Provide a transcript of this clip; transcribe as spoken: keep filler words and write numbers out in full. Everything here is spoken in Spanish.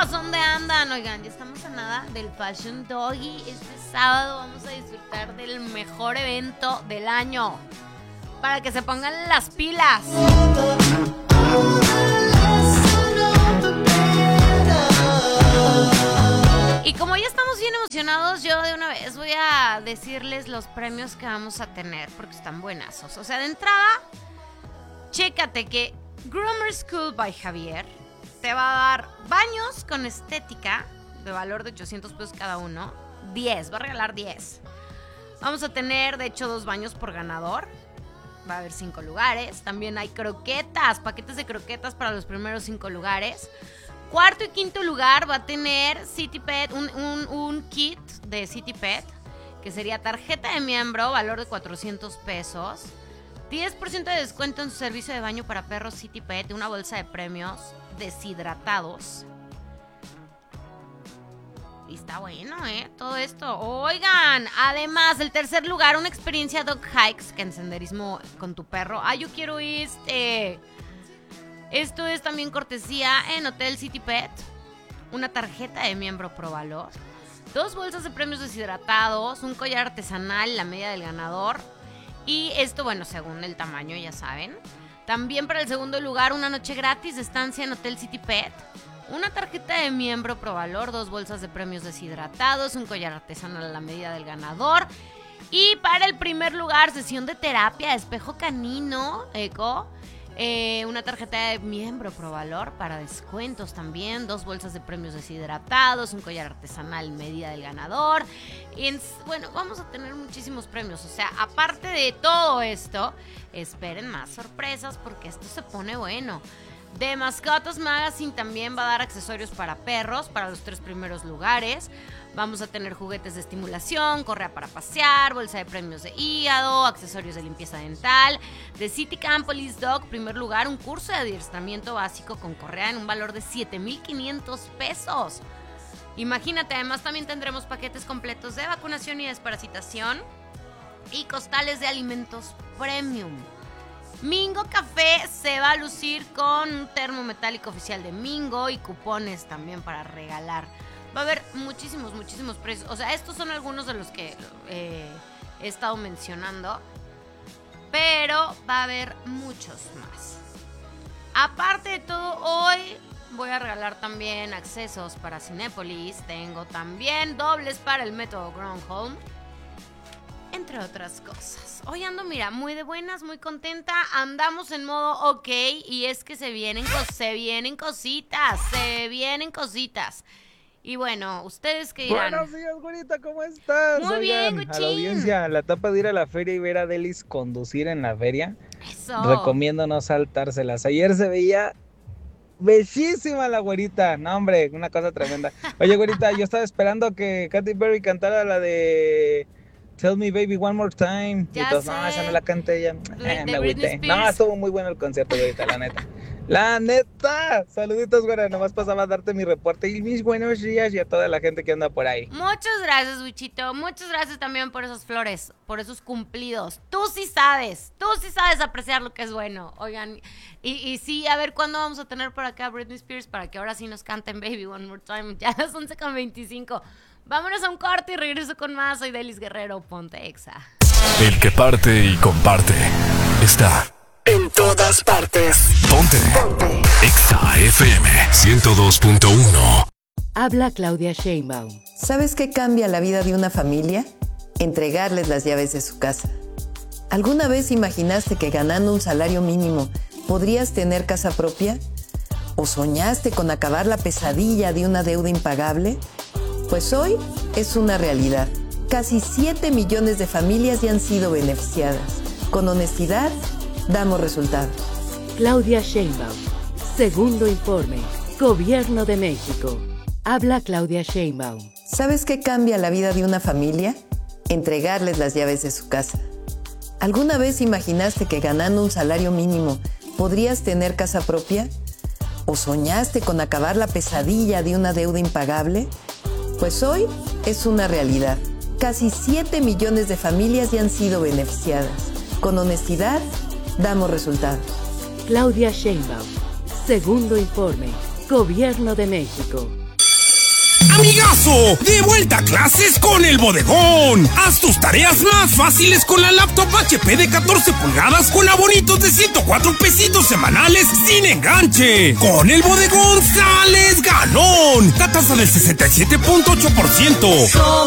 perros, ¿dónde andan? Oigan, ya estamos a nada del Fashion Doggy. Este sábado vamos a disfrutar del mejor evento del año, para que se pongan las pilas. Y como ya estamos bien emocionados, yo de una vez voy a decirles los premios que vamos a tener, porque están buenazos. O sea, de entrada, chécate que Groomer School by Javier te va a dar baños con estética de valor de ochocientos pesos cada uno. diez, va a regalar diez. Vamos a tener, de hecho, dos baños por ganador. Va a haber cinco lugares. También hay croquetas, paquetes de croquetas para los primeros cinco lugares. Cuarto y quinto lugar va a tener City Pet, un, un, un kit de City Pet, que sería tarjeta de miembro, valor de cuatrocientos pesos. diez por ciento de descuento en su servicio de baño para perros City Pet, una bolsa de premios deshidratados. Y está bueno, ¿eh? Todo esto. Oigan, además, el tercer lugar, una experiencia dog hikes, que en senderismo con tu perro. Ah, yo quiero este... Esto es también cortesía en Hotel City Pet. Una tarjeta de miembro Pro Valor. Dos bolsas de premios deshidratados. Un collar artesanal, la media del ganador. Y esto, bueno, según el tamaño, ya saben. También para el segundo lugar, una noche gratis de estancia en Hotel City Pet. Una tarjeta de miembro Pro Valor. Dos bolsas de premios deshidratados. Un collar artesanal a la medida del ganador. Y para el primer lugar, sesión de terapia, espejo canino, eco. Eh, una tarjeta de miembro Pro Valor para descuentos también, dos bolsas de premios deshidratados, un collar artesanal medida del ganador. Y en, bueno, vamos a tener muchísimos premios. O sea, aparte de todo esto, esperen más sorpresas porque esto se pone bueno. The Mascotas Magazine también va a dar accesorios para perros para los tres primeros lugares. Vamos a tener juguetes de estimulación, correa para pasear, bolsa de premios de hígado, accesorios de limpieza dental. The City Campolis Dog, primer lugar, un curso de adiestramiento básico con correa en un valor de siete mil quinientos pesos. Imagínate, además también tendremos paquetes completos de vacunación y desparasitación y costales de alimentos premium. Mingo Café se va a lucir con un termo metálico oficial de Mingo y cupones también para regalar. Va a haber muchísimos, muchísimos precios. O sea, estos son algunos de los que eh, he estado mencionando, pero va a haber muchos más. Aparte de todo, hoy voy a regalar también accesos para Cinépolis. Tengo también dobles para el método Groundhog, entre otras cosas. Hoy ando, mira, muy de buenas, muy contenta. Andamos en modo ok. Y es que se vienen, se vienen cositas. Se vienen cositas. Y bueno, ¿ustedes qué dirán? Buenos días, güerita, ¿cómo estás? Muy Oigan, bien, Guchín. a la audiencia, la etapa de ir a la feria y ver a Delis conducir en la feria. Eso. Recomiendo no saltárselas. Ayer se veía bellísima la güerita. No, hombre, una cosa tremenda. Oye, güerita, yo estaba esperando que Katy Perry cantara la de Tell Me Baby One More Time. Ya y entonces, sé. no, esa no la canté ella. Eh, me Britney agüité. Spears. No, estuvo muy bueno el concierto, güerita, la neta. La neta. Saluditos, güera. Nomás pasaba a darte mi reporte y mis buenos días y a toda la gente que anda por ahí. Muchas gracias, Wichito. Muchas gracias también por esas flores, por esos cumplidos. Tú sí sabes, tú sí sabes apreciar lo que es bueno. Oigan, y, y sí, a ver cuándo vamos a tener por acá a Britney Spears para que ahora sí nos canten Baby One More Time. Ya a las once con veinticinco. Vámonos a un corte y regreso con más. Soy Delis Guerrero, ponte Exa. El que parte y comparte está en todas partes. Ponte, Ponte. Exa F M ciento dos punto uno. Habla Claudia Sheinbaum. ¿Sabes qué cambia la vida de una familia? Entregarles las llaves de su casa. ¿Alguna vez imaginaste que ganando un salario mínimo podrías tener casa propia? ¿O soñaste con acabar la pesadilla de una deuda impagable? Pues hoy es una realidad. Casi siete millones de familias ya han sido beneficiadas. Con honestidad, damos resultados. Claudia Sheinbaum. Segundo informe. Gobierno de México. Habla Claudia Sheinbaum. ¿Sabes qué cambia la vida de una familia? Entregarles las llaves de su casa. ¿Alguna vez imaginaste que ganando un salario mínimo podrías tener casa propia? ¿O soñaste con acabar la pesadilla de una deuda impagable? Pues hoy es una realidad. Casi siete millones de familias ya han sido beneficiadas. Con honestidad, damos resultados. Claudia Sheinbaum. Segundo informe. Gobierno de México. Amigazo, de vuelta a clases con el bodegón. Haz tus tareas más fáciles con la laptop H P de catorce pulgadas con abonitos de ciento cuatro pesitos semanales sin enganche. Con el bodegón sales ganón. La tasa del sesenta y siete punto ocho por ciento.